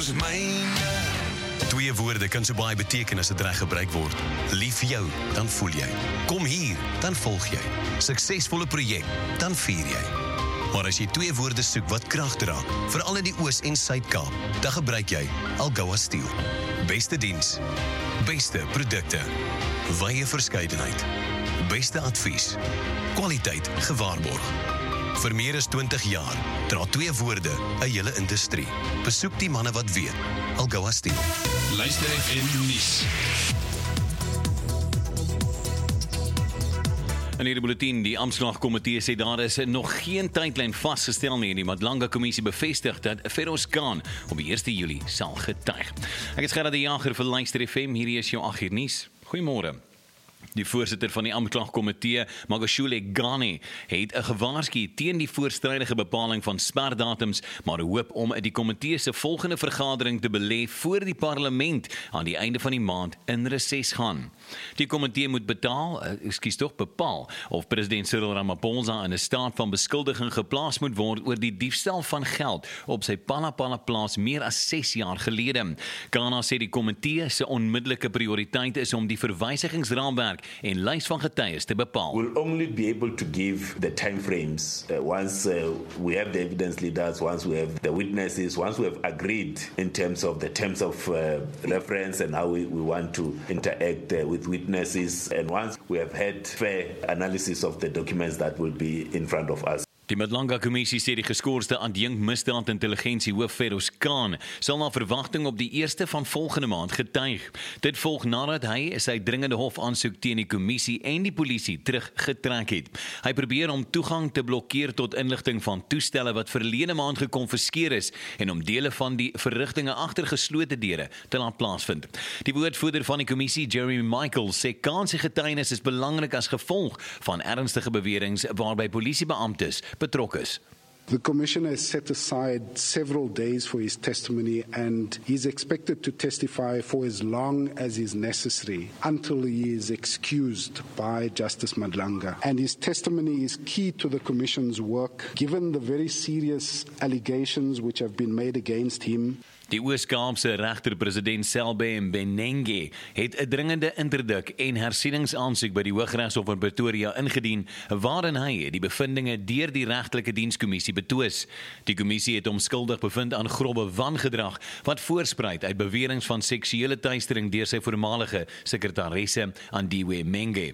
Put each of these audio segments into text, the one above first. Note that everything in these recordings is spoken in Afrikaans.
is myne. Twee woorde kan so baie beteken as dit reg gebruik word. Lief vir jou, dan voel jy. Kom hier, dan volg jy. Suksesvolle projek, dan vier jy. Maar as jy twee woorde soek wat krag dra, veral in die Oos- en Suid-Kaap, dan gebruik jy Algoa Steel. Beste diens, beste produkte, wye verskeidenheid, beste advies, kwaliteit gewaarborg. Vir meer as 20 jaar dra twee woorde 'n hele industrie. Besoek die manne wat weet. Algoa Steel. Luister FM nuus. In hierdie bulletin, die Aanklagkomitee sê daar is nog geen tydlyn vasgestel nie. Die Madlanga Kommissie bevestig dat Feroz Khan op 1 Julie sal getuig. Ek is Gerard die Jager vir Luister FM. Hierdie is jou 8 uur nuus. Goeiemôre. Die voorsitter van die Aanklagkomitee, Magashule Ghani, het gewaarsku teen die voorstrydige bepaling van sperdatums, maar hoop om die komitee se volgende vergadering te belê voor die parlement aan die einde van die maand in reses gaan. Die komitee moet bepaal of president Cyril Ramaphosa in 'n staat van beskuldiging geplaas moet word oor die diefstal van geld op sy Palapala plaas meer as 6 jaar gelede. Ghana sê die komitee se onmiddellike prioriteit is om die verwysigingsraamwerk en lys van getuies te bepaal. We'll only be able to give the time frames once we have the evidence leaders, once we have the witnesses, once we have agreed in terms of the terms of reference and how we want to interact with witnesses, and once we have had fair analysis of the documents that will be in front of us. Die Madlanga Kommissie sê die geskoorste adjunkt misdaadintelligensie hoof Feroz Khan sal na verwagting op die 1ste van volgende maand getuig. Dit volg nadat hy sy dringende hofaansoek teen die kommissie en die polisie teruggetrek het. Hy probeer om toegang te blokkeer tot inligting van toestelle wat verlede maand gekonfiskeer is en om dele van die verrigtinge agter geslote deure te laat plaasvind. Die woordvoerder van die kommissie, Jeremy Michaels, sê Khan se getuienis is belangrik as gevolg van ernstige beweringe waarby polisiebeamptes betrokke is. The Commissioner has set aside several days for his testimony, and he's expected to testify for as long as is necessary until he is excused by Justice Madlanga. And his testimony is key to the Commission's work, given the very serious allegations which have been made against him. Die Oos-Kaapse regter-president Selbe Mbenenge het 'n dringende interdik en hersieningsaansoek by die Hooggeregshof in Pretoria ingedien, waarin hy die bevindinge deur die regtelike dienskommissie betwis. Die kommissie het hom skuldig bevind aan grove wangedrag wat voorspruit uit beweringe van seksuele teistering deur sy voormalige sekretaresse Andiwe Menge.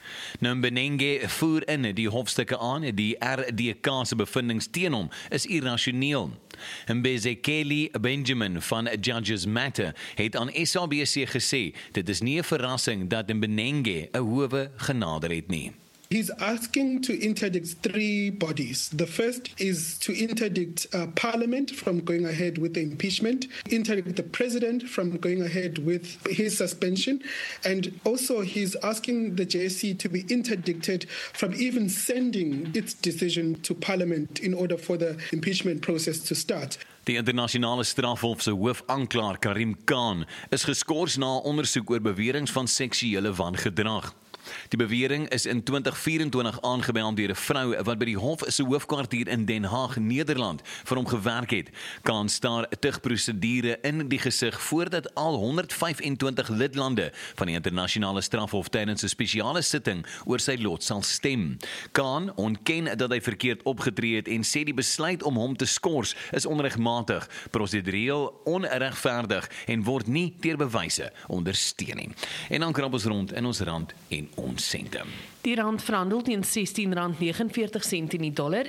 Mbenenge voer in die hofstukke aan, die RDK se bevindings teen hom is irrasioneel. Mbezekeli Benjamin van Judges Matter het aan SABC gesê, dit is nie 'n verrassing dat Mbenenge 'n howe genader het nie. He's asking to interdict 3 bodies. The first is to interdict Parliament from going ahead with the impeachment, interdict the President from going ahead with his suspension, and also he's asking the JSC to be interdicted from even sending its decision to Parliament in order for the impeachment process to start. Die internasionale strafhof se hoofaanklaer Karim Khan is geskort na 'n ondersoek oor beweringe van seksuele wangedrag. Die bewering is in 2024 aangemeld deur 'n vrou wat by die hof se hoofkwartier in Den Haag, Nederland, vir hom gewerk het. Khan staar tugprosedure in die gesig voordat al 125 lidlande van die internasionale strafhof tydens 'n spesiale sitting oor sy lot sal stem. Khan ontken dat hy verkeerd opgetree het en sê die besluit om hom te skors is onregmatig, prosedureel onregverdig en word nie deur bewyse ondersteun nie. En dan krap ons rond in ons rand en ons sente. Die rand verhandel teen R16.49 in die dollar,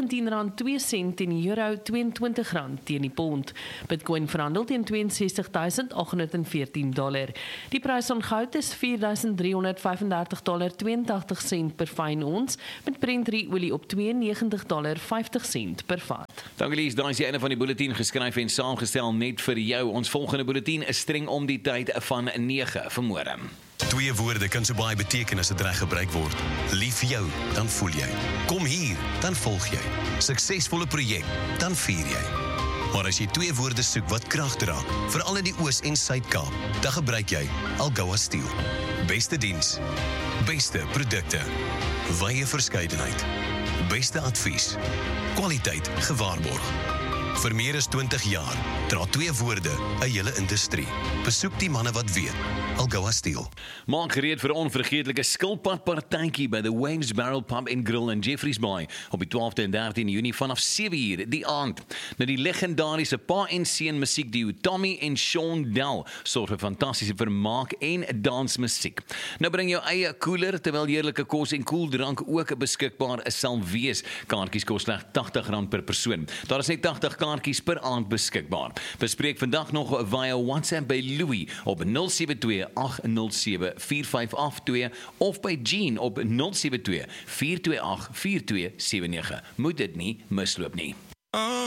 R19.02 in die euro, R22 teen die pond. Bitcoin verhandel teen $62.814. Die prys van goud is $4.335.82 per fyn ons, met Brent olie op $92.50 per vat. Dankie Lies, daar is die einde van die bulletin geskryf en saamgestel net vir jou. Ons volgende bulletin is streng om die tyd van 9 vanmôre. Twee woorde kan so baie beteken as dit reg gebruik word. Lief vir jou, dan voel jy. Kom hier, dan volg jy. Suksesvolle projek, dan vier jy. Maar as jy twee woorde soek wat krag dra, veral in die Oos- en Suid-Kaap, dan gebruik jy Algoa Steel. Beste diens, beste produkte, wye verskeidenheid, beste advies, kwaliteit gewaarborg. Vir meer as 20 jaar dra 2 woorde 'n hele industrie. Besoek die manne wat weet. Algoa Steel. Maak gereed vir 'n onvergeetlike skilpadpartytjie by the Waves Barrel Pub and Grill in Jeffreys Bay op die 12de en 13 Junie vanaf 7:00 die aand. Nou die legendariese pa en seun musiekduo Tommy en Sean Dell sorg vir fantastiese vermaak en dansmusiek. Nou bring jou eie koeler terwyl heerlike kos en koeldrank ook beskikbaar sal wees. Kaartjies kos slegs R80 per persoon. Daar is net 80 kaartjies per aand beskikbaar. Bespreek vandag nog via WhatsApp by Louis op 072-807-4582 of by Jean op 072-428-4279. Moet dit nie misloop nie.